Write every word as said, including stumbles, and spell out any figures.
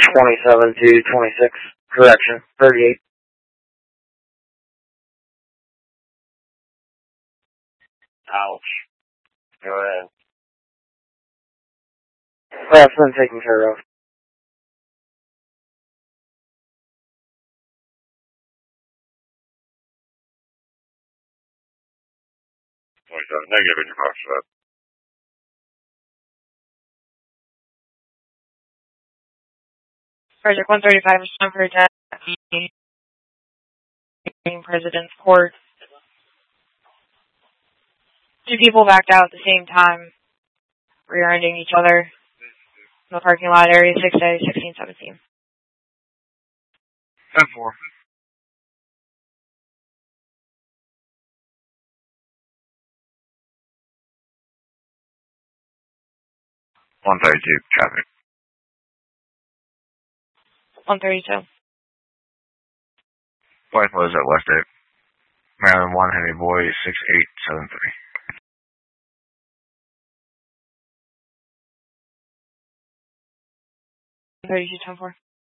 twenty-seven to twenty-six. Correction, thirty-eight. Ouch. Go ahead. That's been taken care of. twenty-seven negative in your box for that. Project one thirty-five is time for attack at the President's Court. Two people backed out at the same time, rear-ending each other in the parking lot, area six A, sixteen seventeen. ten four. one thirty-two, traffic. one thirty-two. White was at West eight. Maryland one, Henry Boy, six eight seven three. thirty-two, ten four.